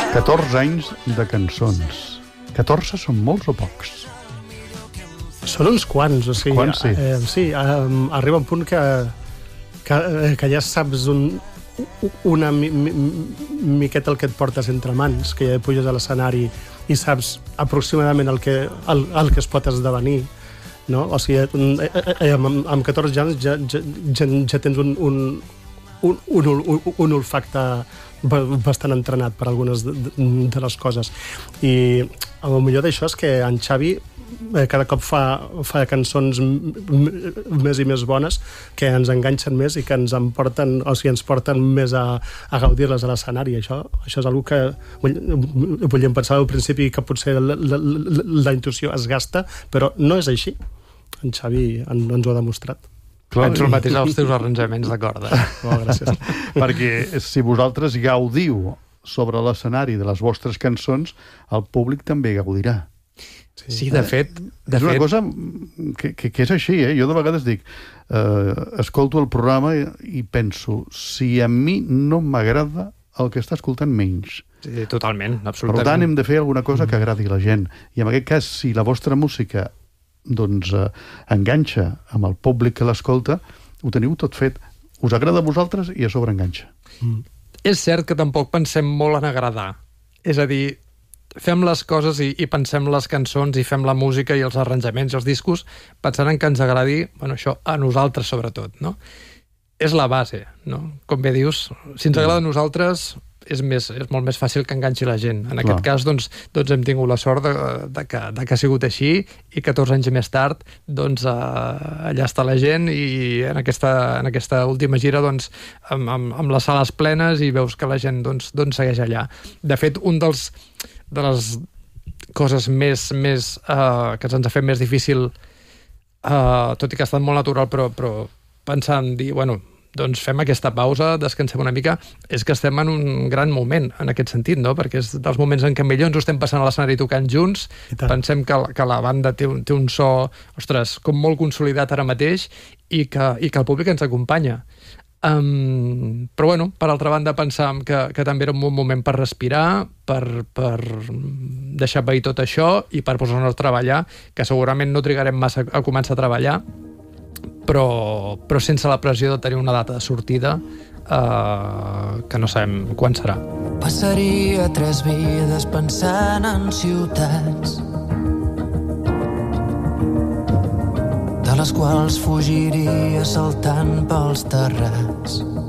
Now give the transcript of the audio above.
14 anys de cançons. 14 són molts o pocs? Són uns quants, o sigui... Quants, sí? Sí, arriba un punt que ja saps una miqueta el que et portes entre mans, que ja puges a l'escenari i saps aproximadament el que es pot esdevenir, no? O sigui, amb 14 anys ja tens un olfacte bastant entrenat per algunes de les coses. I el millor d'això és que en Xavi cada cop fa cançons més i més bones que ens enganxen més i que ens porten més a gaudir-les a l'escenari. Això és una que volíem pensar al principi, que potser la intuïció es gasta, però no és així. En Xavi ens ho ha demostrat. Penso el mateix als teus arranjaments de corda. Oh, gràcies. Perquè si vosaltres gaudiu sobre l'escenari de les vostres cançons, el públic també gaudirà. Sí, de fet... És una cosa que és així, eh? Jo de vegades dic, escolto el programa i penso, si a mi no m'agrada, el que està escoltant menys. Sí, totalment, absolutament. Per tant, hem de fer alguna cosa que agradi a la gent. I en aquest cas, si la vostra música enganxa amb el públic que l'escolta, ho teniu tot fet. Us agrada a vosaltres i a sobre enganxa. És cert que tampoc pensem molt en agradar. És a dir, fem les coses i pensem les cançons i fem la música i els arranjaments i els discos pensant en que ens agradi, això, a nosaltres sobretot, no? És la base, no? Com bé dius, si ens agrada a nosaltres és molt més fàcil que enganxi la gent. En aquest cas, doncs hem tingut la sort de que ha sigut així i 14 anys més tard, allà està la gent i en aquesta última gira, amb les sales plenes, i veus que la gent segueix allà. De fet, de les coses més que se'ns ha fet més difícil, tot i que ha estat molt natural, però pensar en dir, doncs fem aquesta pausa, descansem una mica, és que estem en un gran moment en aquest sentit, no? Perquè és dels moments en què millor ens ho estem passant a l'escenari tocant junts. Pensem que la banda té un so, ostres, com molt consolidat ara mateix, i que el públic ens acompanya. Però per altra banda pensàvem que també era un bon moment per respirar, per deixar pair tot això i per posar-nos a treballar, que segurament no trigarem massa a començar a treballar, però sense la pressió de tenir una data de sortida que no sabem quan serà. Passaria 3 vides pensant en ciutats de les quals fugiria saltant pels terrats.